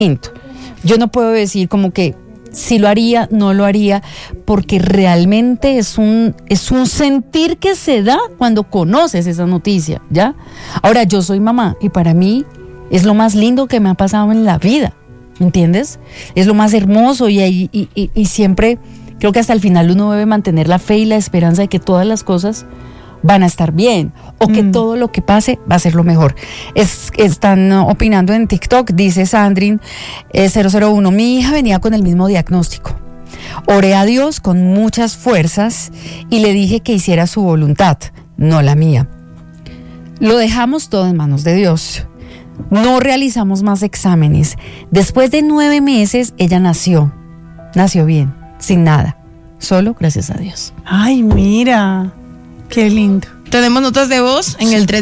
Yo no puedo decir como que si lo haría, no lo haría, porque realmente es un sentir que se da cuando conoces esa noticia, ¿ya? Ahora, yo soy mamá y para mí es lo más lindo que me ha pasado en la vida, ¿me entiendes? Es lo más hermoso y siempre creo que hasta el final uno debe mantener la fe y la esperanza de que todas las cosas van a estar bien o que todo lo que pase va a ser lo mejor. Están opinando en TikTok, dice Sandrin 001, mi hija venía con el mismo diagnóstico. Oré a Dios con muchas fuerzas y le dije que hiciera su voluntad, no la mía. Lo dejamos todo en manos de Dios. No realizamos más exámenes. Después de 9 meses, ella nació bien, sin nada, solo gracias a Dios. Ay, mira. Qué lindo. Tenemos notas de voz en el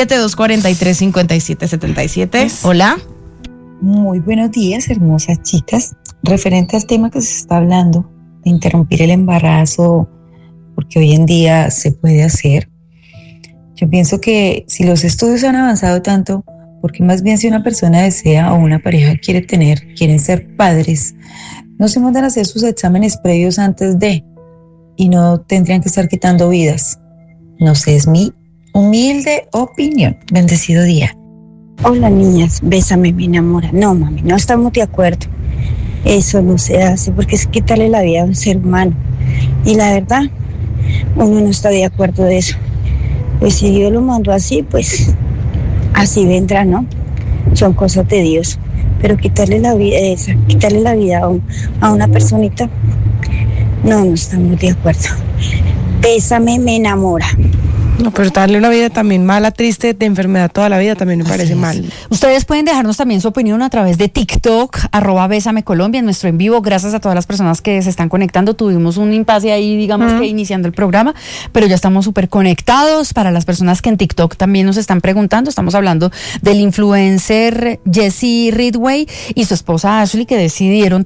317-243-5777. Hola. Muy buenos días, hermosas chicas. Referente al tema que se está hablando, de interrumpir el embarazo, porque hoy en día se puede hacer. Yo pienso que si los estudios han avanzado tanto, porque más bien si una persona desea o una pareja quieren ser padres, no se mandan a hacer sus exámenes previos antes de, y no tendrían que estar quitando vidas. No sé, es mi humilde opinión. Bendecido día. Hola niñas, bésame, me enamora. No, mami, no estamos de acuerdo. Eso no se hace porque es quitarle la vida a un ser humano. Y la verdad, uno no está de acuerdo de eso. Pues si Dios lo mandó así, pues así vendrá, ¿no? Son cosas de Dios. Pero quitarle la vida a una personita, no estamos de acuerdo. Bésame, me enamora. No, pero darle una vida también mala, triste, de enfermedad toda la vida también me parece mal. Ustedes pueden dejarnos también su opinión a través de TikTok, @BésameColombia, en nuestro en vivo. Gracias a todas las personas que se están conectando. Tuvimos un impasse ahí, digamos que iniciando el programa, pero ya estamos súper conectados. Para las personas que en TikTok también nos están preguntando, estamos hablando del influencer Jesse Ridgway y su esposa Ashley, que decidieron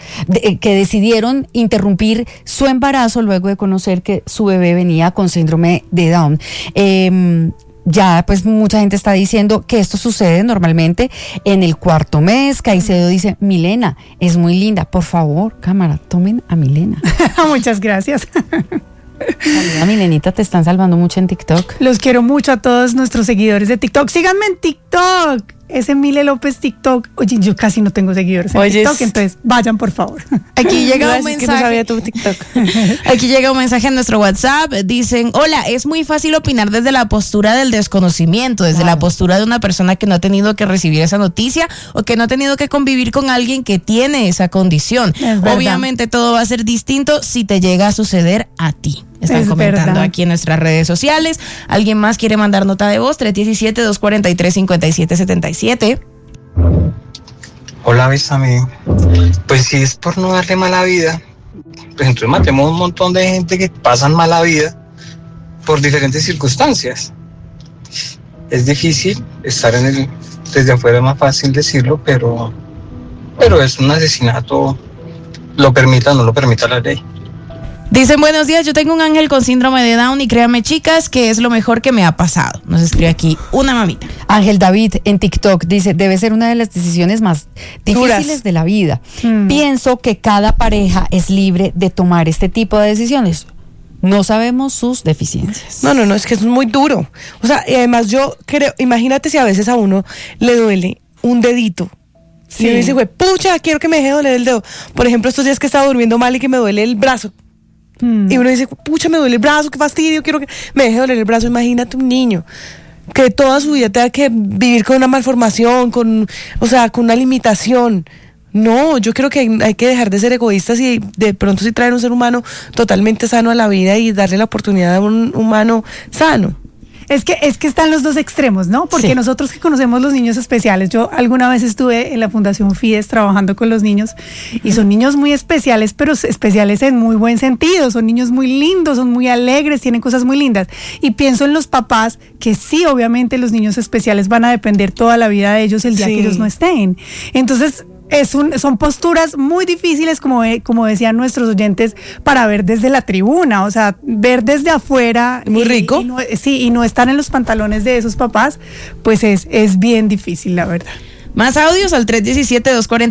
interrumpir su embarazo luego de conocer que su bebé venía con síndrome de Down. Ya pues mucha gente está diciendo que esto sucede normalmente en el 4º mes. Caicedo dice, Milena es muy linda, por favor, cámara, tomen a Milena. Muchas gracias. Saluda, Milenita, te están salvando mucho en TikTok. Los quiero mucho a todos nuestros seguidores de TikTok. Síganme en TikTok. Ese Mile López TikTok. Oye, yo casi no tengo seguidores en TikTok, entonces vayan, por favor. Aquí llega un mensaje. Que no sabía tu TikTok. Aquí llega un mensaje en nuestro WhatsApp. Dicen, hola, es muy fácil opinar desde la postura del desconocimiento, desde la postura de una persona que no ha tenido que recibir esa noticia o que no ha tenido que convivir con alguien que tiene esa condición. Obviamente todo va a ser distinto si te llega a suceder a ti. Están comentando aquí en nuestras redes sociales. ¿Alguien más quiere mandar nota de voz? 317-243-5777. Hola, bésame. Pues si es por no darle mala vida, pues entonces matemos un montón de gente que pasan mala vida por diferentes circunstancias. Es difícil estar desde afuera, es más fácil decirlo, pero es un asesinato, lo permita o no lo permita la ley. Dicen, buenos días, yo tengo un ángel con síndrome de Down y créanme, chicas, que es lo mejor que me ha pasado. Nos escribe aquí una mamita. Ángel David en TikTok dice, debe ser una de las decisiones más difíciles de la vida. Pienso que cada pareja es libre de tomar este tipo de decisiones. No sabemos sus deficiencias. No, es que es muy duro. O sea, y además yo creo, imagínate si a veces a uno le duele un dedito. Sí. Y uno dice, güey, pucha, quiero que me deje doler el dedo. Por ejemplo, estos días que estaba durmiendo mal y que me duele el brazo. Y uno dice, pucha, me duele el brazo, qué fastidio, quiero que me deje doler el brazo. Imagínate un niño que toda su vida tenga que vivir con una malformación, con una limitación. No, yo creo que hay que dejar de ser egoístas y de pronto sí traer un ser humano totalmente sano a la vida y darle la oportunidad a un humano sano. Es que están los dos extremos, ¿no? Porque nosotros que conocemos los niños especiales, yo alguna vez estuve en la Fundación Fides trabajando con los niños y son niños muy especiales, pero especiales en muy buen sentido, son niños muy lindos, son muy alegres, tienen cosas muy lindas. Y pienso en los papás que sí, obviamente los niños especiales van a depender toda la vida de ellos el día que ellos no estén. Entonces, son posturas muy difíciles, como decían nuestros oyentes, para ver desde la tribuna, o sea, ver desde afuera. Muy rico. Y no estar en los pantalones de esos papás, pues es bien difícil, la verdad. Más audios al 317-240.